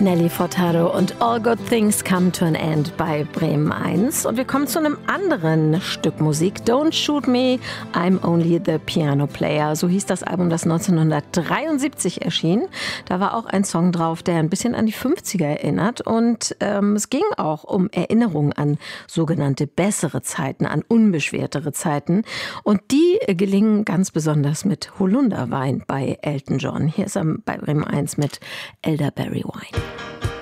Nelly Furtado und All Good Things Come to an End bei Bremen 1. Und wir kommen zu einem anderen Stück Musik. Don't Shoot Me, I'm Only the Piano Player. So hieß das Album, das 1973 erschien. Da war auch ein Song drauf, der ein bisschen an die 50er erinnert. Und es ging auch um Erinnerungen an sogenannte bessere Zeiten, an unbeschwertere Zeiten. Und die gelingen ganz besonders mit Holunderwein bei Elton John. Hier ist er bei Bremen 1 mit Elderberry Wine.